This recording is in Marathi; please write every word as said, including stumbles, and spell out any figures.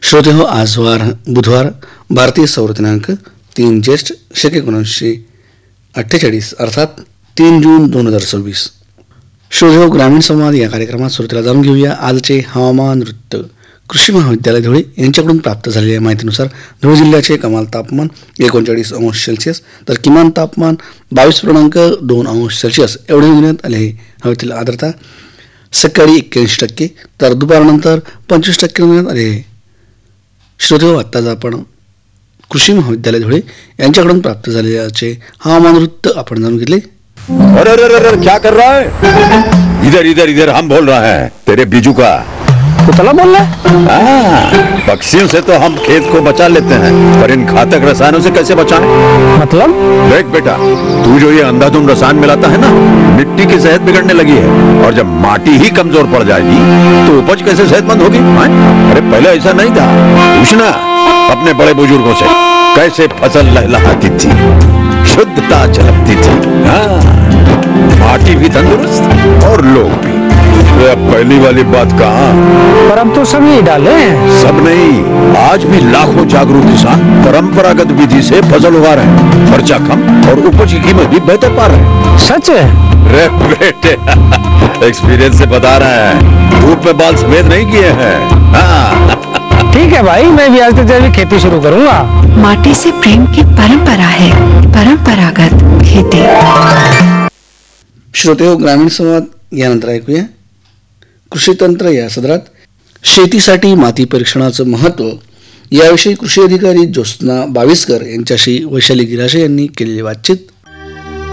श्रोते हो, आज वार बुधवार भारतीय सौर दिनांक तीन ज्येष्ठ शके एकोणीसशे अठ्ठेचाळीस अर्थात तीन जून दोन हजार सव्वीस. श्रोते हो, ग्रामीण संवाद या कार्यक्रमात सुरुवातीला जाणून घेऊया आजचे हवामान वृत्त. कृषी महाविद्यालय धुळे यांच्याकडून प्राप्त झालेल्या माहितीनुसार धुळे जिल्ह्याचे कमाल तापमान एकोणचाळीस अंश सेल्सिअस तर किमान तापमान बावीस पूर्णांक दोन अंश सेल्सिअस एवढे देण्यात आले आहे. हवेतील आर्द्रता सकाळी एक्क्याऐंशी टक्के तर दुपारनंतर पंचवीस टक्के देण्यात आले आहे. श्रोते हो, आत्ताच आपण कृषी महाविद्यालय धुळे यांच्याकडून प्राप्त झालेल्याचे हवामान वृत्त आपण जाणून घेतले. अरे अरे अरे क्या कर रहा है? इधर इधर इधर हम बोल रहे हैं तेरे बीजू का. पुतला बोल रहा है? पक्षियों से तो हम खेत को बचा लेते हैं, पर इन घातक रसायनों से कैसे बचाएं? मतलब? देख बेटा, तू जो ये अंधाधुंध रसायन मिलाता है ना, मिट्टी की सेहत बिगड़ने लगी है. और जब माटी ही कमजोर पड़ जाएगी तो उपज कैसे सेहतमंद होगी? अरे पहले ऐसा नहीं था. पूछना अपने बड़े बुजुर्गों से, कैसे फसल लहलहाती थी, शुद्धता झलकती थी. हाँ, माटी भी तंदुरुस्त और लोग भी. अब पहली वाली बात कहाँ? पर हम तो सब यही डाले हैं. सब नहीं, आज भी लाखों जागरूक किसान परंपरागत विधि से फसल उगा रहे हैं. खर्चा कम और उपज की कीमत भी बेहतर पा रहे हैं. सच है? रे बेटे, एक्सपीरियंस से बता रहे हैं, धूप में बाल सफेद नहीं किए हैं. हाँ. ठीक है भाई, मैं भी आज से जैविक खेती शुरू करूंगा. माटी से प्रेम की परंपरा है, परंपरागत खेती. श्रोते हो, ग्रामीण संवाद यानंतर ऐकूया कृषी तंत्र या सदरात शेतीसाठी माती परीक्षणाचं महत्त्व याविषयी कृषी अधिकारी ज्योत्स्ना बाविस्कर यांच्याशी वैशाली गिराशे यांनी केलेली बातचीत